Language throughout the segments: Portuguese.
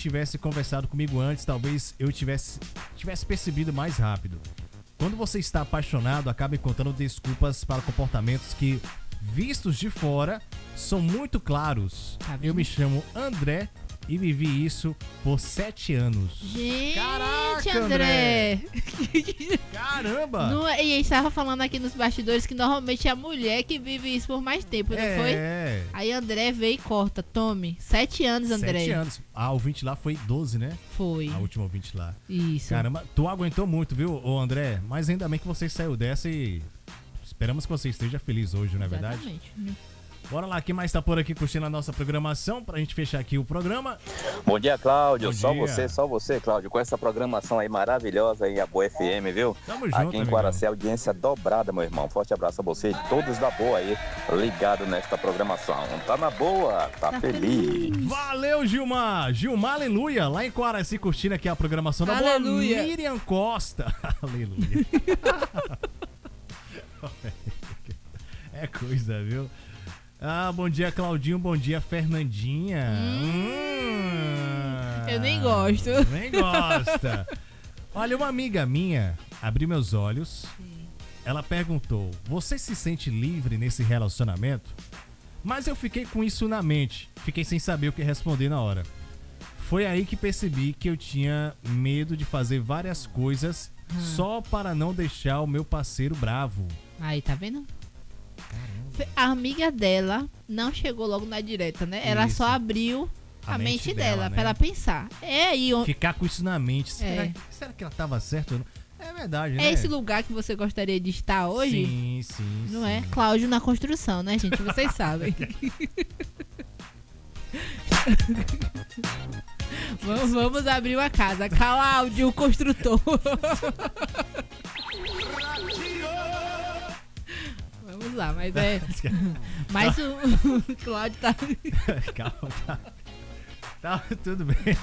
tivesse conversado comigo antes, talvez eu tivesse percebido mais rápido. Quando você está apaixonado, acaba encontrando desculpas para comportamentos que, vistos de fora, são muito claros. Eu me chamo André e vivi isso por 7 anos. Gente, Caraca, André! Caramba! Não, e a gente estava falando aqui nos bastidores que normalmente é a mulher que vive isso por mais tempo, não foi? Aí André veio e corta. Tome, 7 anos, André. 7 anos. A ouvinte lá foi 12, né? Foi. A última ouvinte lá. Isso. Caramba, tu aguentou muito, viu, ô André? Mas ainda bem que você saiu dessa e esperamos que você esteja feliz hoje, não é verdade? Exatamente. Bora lá, quem mais tá por aqui curtindo a nossa programação pra gente fechar aqui o programa? Bom dia, Cláudio. Bom Só dia. você, Cláudio, com essa programação aí maravilhosa aí, a Boa FM, viu? Tamo junto, Aqui em amigão. Quaraci, audiência dobrada, meu irmão. Forte abraço a você e todos da Boa aí, ligado nesta programação. Tá na boa, tá feliz. Valeu, Gilmar! Gilmar, aleluia! Lá em Quaraci curtindo aqui a programação da Boa. Aleluia. Miriam Costa. Aleluia. É coisa, viu? Ah, bom dia, Claudinho. Bom dia, Fernandinha. Eu nem gosto. Nem gosta. Olha, uma amiga minha abriu meus olhos. Ela perguntou: você se sente livre nesse relacionamento? Mas eu fiquei com isso na mente. Fiquei sem saber o que responder na hora. Foi aí que percebi que eu tinha medo de fazer várias coisas só para não deixar o meu parceiro bravo. Aí, tá vendo? A amiga dela não chegou logo na direta, né? Ela Isso. só abriu a mente dela, né? pra ela pensar. É aí Ficar com isso na mente. Será que ela tava certa ou não? É verdade, né? É esse lugar que você gostaria de estar hoje? Sim. Não é? Cláudio na construção, né, gente? Vocês sabem. Vamos abrir uma casa. Cláudio, o construtor. Vamos lá, mas é. Mas o Cláudio tá. Calma, tá tudo bem.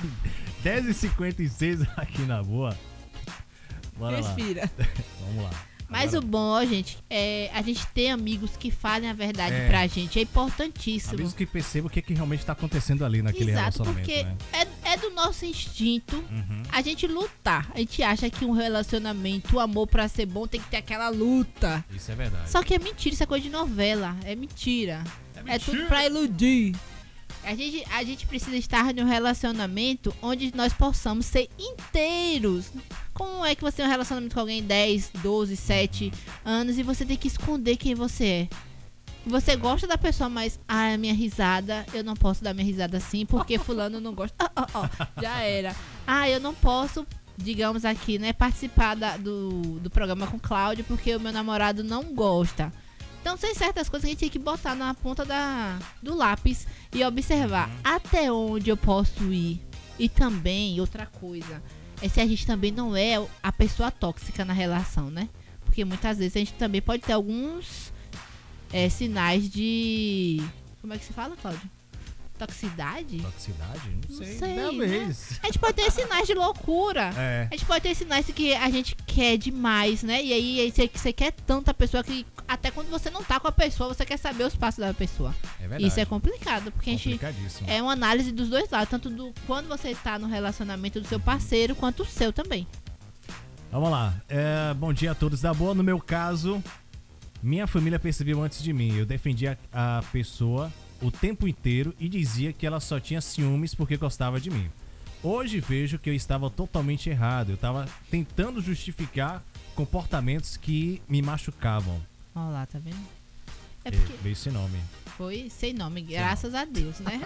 10h56 aqui na Boa. Bora Respira. lá. Vamos lá. Mas Agora, o bom, ó, gente, é a gente ter amigos que falem a verdade É. pra gente. É importantíssimo. amigos que percebam o que realmente tá acontecendo ali naquele Exato, relacionamento, porque né? é do nosso instinto Uhum. a gente lutar. A gente acha que um relacionamento, o amor pra ser bom tem que ter aquela luta. Isso é verdade. Só que é mentira, isso é coisa de novela. É mentira. É mentira. tudo pra iludir. A gente precisa estar em um relacionamento onde nós possamos ser inteiros. Como é que você tem um relacionamento com alguém 10, 12, 7 anos e você tem que esconder quem você é? Você gosta da pessoa, mas a minha risada, eu não posso dar minha risada assim porque fulano não gosta. Já era. Eu não posso, digamos aqui, né, participar do programa com Cláudio porque o meu namorado não gosta. Então, tem certas coisas que a gente tem que botar na ponta do lápis e observar até onde eu posso ir. E também, outra coisa, é se a gente também não é a pessoa tóxica na relação, né? Porque muitas vezes a gente também pode ter alguns sinais de... Como é que se fala, Cláudio? Toxicidade? Toxicidade? Não sei. Né? Talvez. A gente pode ter sinais de loucura. É. A gente pode ter sinais de que a gente quer demais, né? E aí você quer tanto a pessoa que até quando você não tá com a pessoa, você quer saber os passos da pessoa. É verdade. Isso é complicado, porque a gente Complicadíssimo. é uma análise dos dois lados, tanto do quando você tá no relacionamento do seu parceiro, quanto o seu também. Vamos lá. Bom dia a todos da Boa. No meu caso, minha família percebeu antes de mim. Eu defendia a pessoa o tempo inteiro e dizia que ela só tinha ciúmes porque gostava de mim. Hoje vejo que eu estava totalmente errado. Eu estava tentando justificar comportamentos que me machucavam. Olha lá, tá vendo? É porque Veio esse nome. foi sem nome, graças a Deus, né?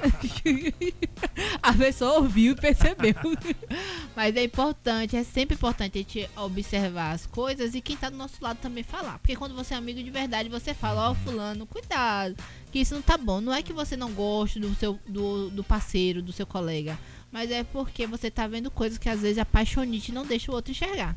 A pessoa ouviu e percebeu. Mas é importante, é sempre importante a gente observar as coisas e quem tá do nosso lado também falar. Porque quando você é amigo de verdade, você fala, fulano, cuidado, que isso não tá bom. Não é que você não goste do parceiro, do seu colega, mas é porque você tá vendo coisas que às vezes a paixonite não deixa o outro enxergar.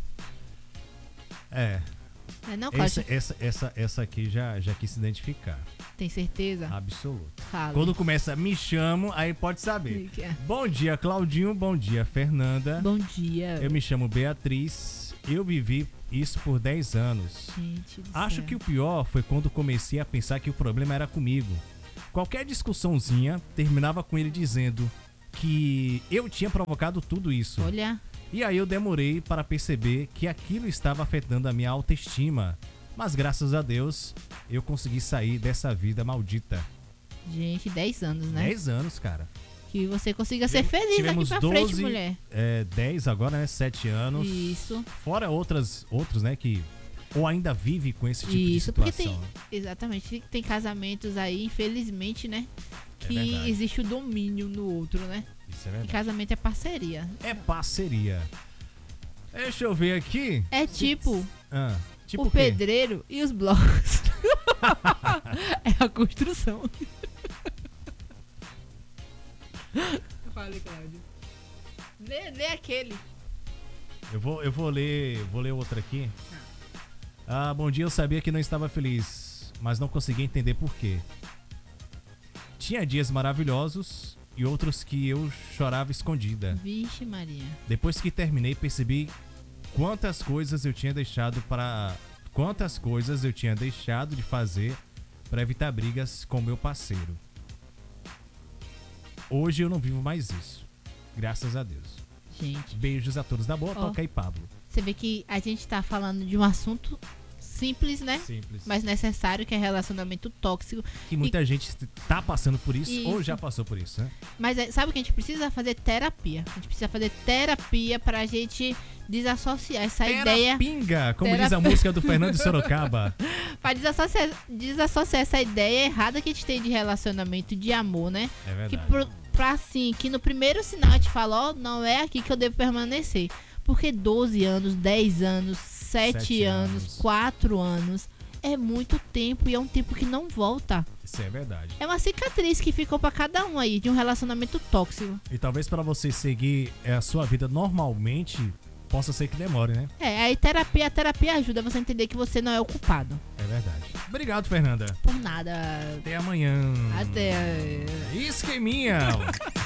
Não, Cláudio? Essa aqui já quis se identificar. Tem certeza? Absoluto. Fala. Quando começa me chamo, aí pode saber. Bom dia, Claudinho. Bom dia, Fernanda. Bom dia. Eu me chamo Beatriz. Eu vivi isso por 10 anos. Gente do Acho céu. que o pior foi quando comecei a pensar que o problema era comigo. Qualquer discussãozinha terminava com ele dizendo que eu tinha provocado tudo isso. Olha. E aí eu demorei para perceber que aquilo estava afetando a minha autoestima. Mas graças a Deus, eu consegui sair dessa vida maldita. Gente, 10 anos, né? 10 anos, cara. Que você consiga ser feliz daqui pra 12, frente, mulher. 10 agora, né? 7 anos. Isso. Fora outros, né? Que ou ainda vive com esse tipo de Isso, porque situação. Exatamente. Tem casamentos aí, infelizmente, né? Que verdade. existe o domínio no outro, né? Isso é E verdade. casamento é parceria. É parceria. Deixa eu ver aqui. É tipo Tipo o o quê? pedreiro e os blocos. É a construção. Fale, Cláudio. Lê aquele. Eu vou ler outra aqui. Bom dia, eu sabia que não estava feliz, mas não conseguia entender por quê. Tinha dias maravilhosos e outros que eu chorava escondida. Vixe, Maria. Depois que terminei, percebi quantas coisas eu tinha deixado de fazer para evitar brigas com meu parceiro. Hoje eu não vivo mais isso. Graças a Deus. Gente, Beijos a todos da boa, toca aí, Pablo. você vê que a gente tá falando de um assunto simples, né? Simples. Mas necessário, que é relacionamento tóxico. Que muita gente tá passando por isso, Isso. ou já passou por isso, né? Mas sabe o que a gente precisa fazer? Terapia. A gente precisa fazer terapia pra gente desassociar essa ideia. Terapinga, como diz a música do Fernando de Sorocaba. Pra desassociar essa ideia errada que a gente tem de relacionamento, de amor, né? É verdade. Que pra assim, que no primeiro sinal a gente fala, ó, não é aqui que eu devo permanecer. Porque 12 anos, 10 anos, 7 anos, 4 anos é muito tempo e é um tempo que não volta. Isso é verdade. É uma cicatriz que ficou pra cada um aí de um relacionamento tóxico. E talvez pra você seguir a sua vida normalmente, possa ser que demore, né? Aí a terapia ajuda você a entender que você não é o culpado. É verdade. Obrigado, Fernanda. Por nada. Até amanhã. Até. Esqueminha.